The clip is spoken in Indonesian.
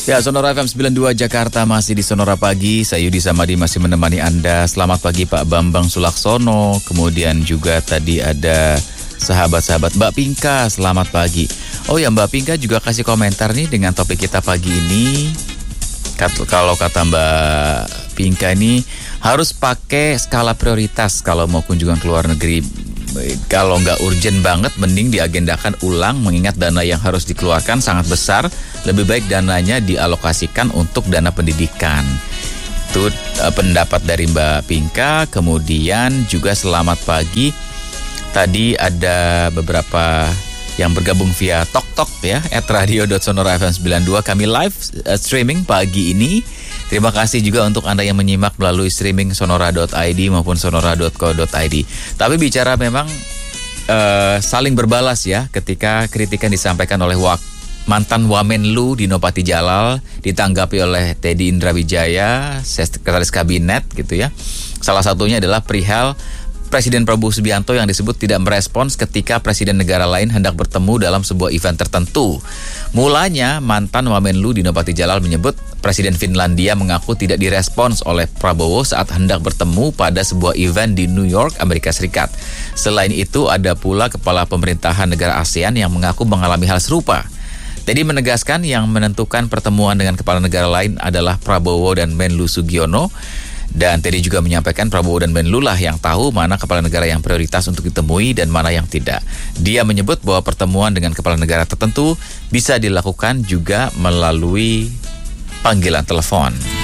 Ya, Sonora FM 92 Jakarta masih di Sonora Pagi. Saya Yudi Samadi masih menemani Anda. Selamat pagi Pak Bambang Sulaksono. Kemudian juga tadi ada sahabat-sahabat Mbak Pinka. Selamat pagi. Oh ya, Mbak Pinka juga kasih komentar nih dengan topik kita pagi ini. Kalau kata Mbak Pinka ini harus pakai skala prioritas kalau mau kunjungan ke luar negeri. Kalau nggak urgent banget, mending diagendakan ulang mengingat dana yang harus dikeluarkan sangat besar. Lebih baik dananya dialokasikan untuk dana pendidikan. Itu pendapat dari Mbak Pinka. Kemudian juga selamat pagi. Tadi ada beberapa yang bergabung via TokTok ya, @radio.sonorafm92. Kami live streaming pagi ini. Terima kasih juga untuk Anda yang menyimak melalui streaming sonora.id maupun sonora.co.id. Tapi bicara memang saling berbalas ya ketika kritikan disampaikan oleh mantan Wamenlu Dino Patijalal ditanggapi oleh Teddy Indrawijaya, Sekretaris Kabinet gitu ya. Salah satunya adalah perihal Presiden Prabowo Subianto yang disebut tidak merespons ketika presiden negara lain hendak bertemu dalam sebuah event tertentu. Mulanya mantan Wamenlu Dino Patijalal menyebut Presiden Finlandia mengaku tidak direspons oleh Prabowo saat hendak bertemu pada sebuah event di New York, Amerika Serikat. Selain itu ada pula kepala pemerintahan negara ASEAN yang mengaku mengalami hal serupa. Teddy menegaskan yang menentukan pertemuan dengan kepala negara lain adalah Prabowo dan Menlu Sugiono. Dan Teddy juga menyampaikan Prabowo dan Menlu lah yang tahu mana kepala negara yang prioritas untuk ditemui dan mana yang tidak. Dia menyebut bahwa pertemuan dengan kepala negara tertentu bisa dilakukan juga melalui panggilan telepon.